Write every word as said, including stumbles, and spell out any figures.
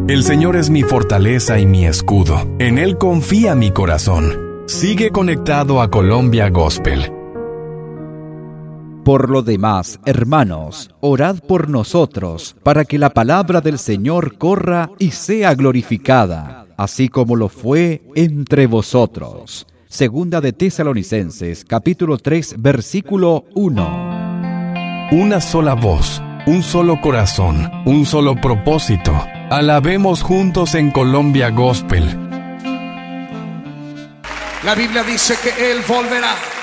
El Señor es mi fortaleza y mi escudo. En Él confía mi corazón. Sigue conectado a Colombia Gospel. Por lo demás, hermanos, orad por nosotros, para que la palabra del Señor corra y sea glorificada, así como lo fue entre vosotros. Segunda de Tesalonicenses, capítulo tres, versículo uno. Una sola voz, un solo corazón, un solo propósito. Alabemos juntos en Colombia Gospel. La Biblia dice que Él volverá.